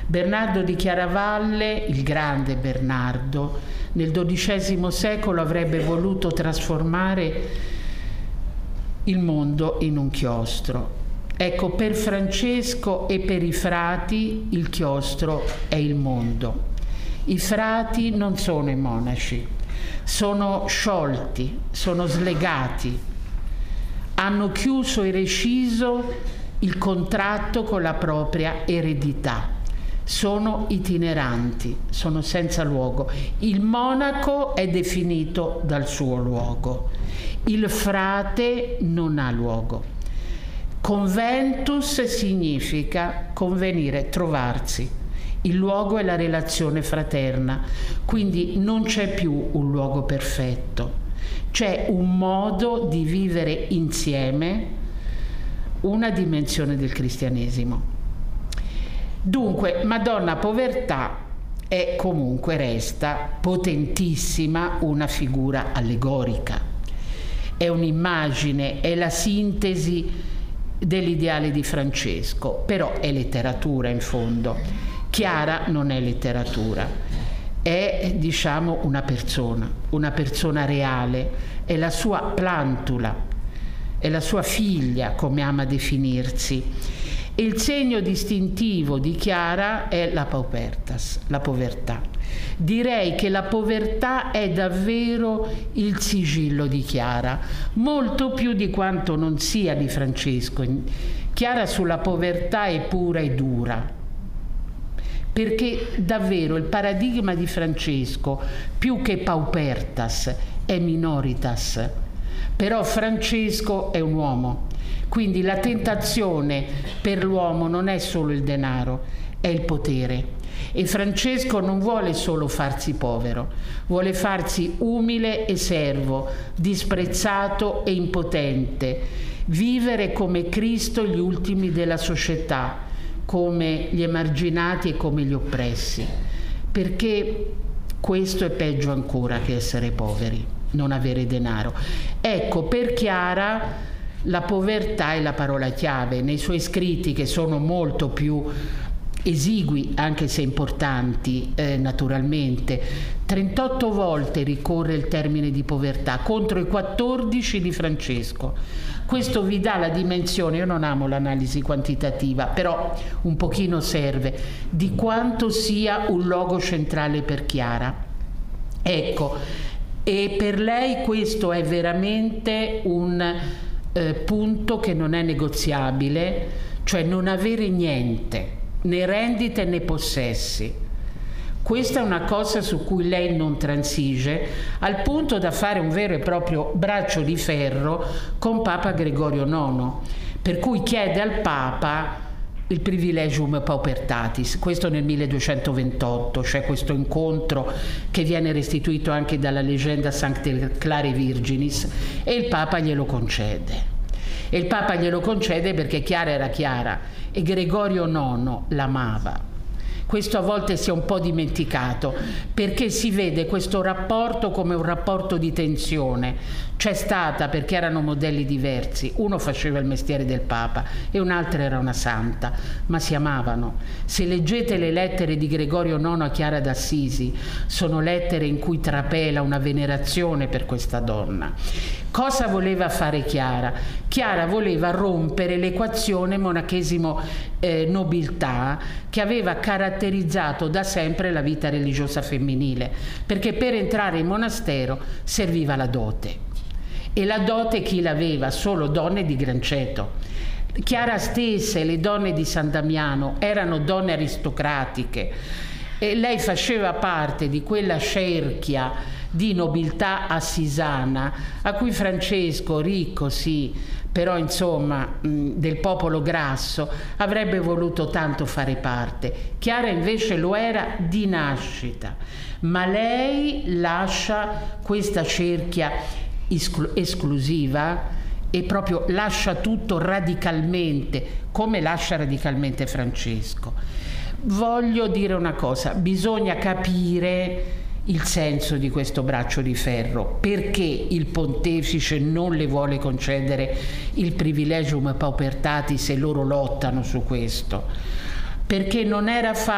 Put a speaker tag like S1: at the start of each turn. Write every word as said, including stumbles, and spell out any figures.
S1: Bernardo di Chiaravalle, il grande Bernardo, nel dodicesimo secolo avrebbe voluto trasformare il mondo in un chiostro. Ecco, per Francesco e per i frati il chiostro è il mondo. I frati non sono i monaci, sono sciolti, sono slegati, hanno chiuso e reciso il contratto con la propria eredità, sono itineranti, sono senza luogo. Il monaco è definito dal suo luogo, il frate non ha luogo. Conventus significa convenire, trovarsi. Il luogo è la relazione fraterna, quindi non c'è più un luogo perfetto, c'è un modo di vivere insieme una dimensione del cristianesimo. Dunque, Madonna Povertà è comunque, resta potentissima, una figura allegorica, è un'immagine, è la sintesi dell'ideale di Francesco, però è letteratura in fondo. Chiara non è letteratura, è diciamo una persona, una persona reale, è la sua plantula, è la sua figlia, come ama definirsi. E il segno distintivo di Chiara è la paupertas, la povertà. Direi che la povertà è davvero il sigillo di Chiara, molto più di quanto non sia di Francesco. Chiara sulla povertà è pura e dura, perché davvero il paradigma di Francesco, più che paupertas, è minoritas. Però Francesco è un uomo, quindi la tentazione per l'uomo non è solo il denaro, è il potere. E Francesco non vuole solo farsi povero, vuole farsi umile e servo, disprezzato e impotente, vivere come Cristo gli ultimi della società, come gli emarginati e come gli oppressi, perché questo è peggio ancora che essere poveri, non avere denaro. Ecco, per Chiara la povertà è la parola chiave. Nei suoi scritti, che sono molto più esigui, anche se importanti, eh, naturalmente, trentotto volte ricorre il termine di povertà contro i quattordici di Francesco. Questo vi dà la dimensione, io non amo l'analisi quantitativa, però un pochino serve, di quanto sia un logo centrale per Chiara. Ecco, e per lei questo è veramente un eh, punto che non è negoziabile, cioè non avere niente, né rendite né possessi. Questa è una cosa su cui lei non transige, al punto da fare un vero e proprio braccio di ferro con Papa Gregorio nono, per cui chiede al Papa il privilegium paupertatis. Questo nel milleduecentoventotto, c'è questo incontro che viene restituito anche dalla leggenda Sancte Clare Virginis, e il Papa glielo concede. E il Papa glielo concede perché Chiara era Chiara e Gregorio nono l'amava. Questo a volte si è un po' dimenticato, perché si vede questo rapporto come un rapporto di tensione. C'è stata, perché erano modelli diversi, uno faceva il mestiere del Papa e un'altra era una santa, ma si amavano. Se leggete le lettere di Gregorio nono a Chiara d'Assisi, sono lettere in cui trapela una venerazione per questa donna. Cosa voleva fare Chiara? Chiara voleva rompere l'equazione monachesimo-nobiltà che aveva caratterizzato da sempre la vita religiosa femminile, perché per entrare in monastero serviva la dote. E la dote chi l'aveva? Solo donne di gran ceto. Chiara stessa e le donne di San Damiano erano donne aristocratiche e lei faceva parte di quella cerchia di nobiltà assisana a cui Francesco, ricco sì, però insomma mh, del popolo grasso, avrebbe voluto tanto fare parte. Chiara invece lo era di nascita, ma lei lascia questa cerchia esclu- esclusiva e proprio lascia tutto radicalmente, come lascia radicalmente Francesco. Voglio dire una cosa, bisogna capire il senso di questo braccio di ferro, perché il pontefice non le vuole concedere il privilegium paupertatis e loro lottano su questo, perché non era facile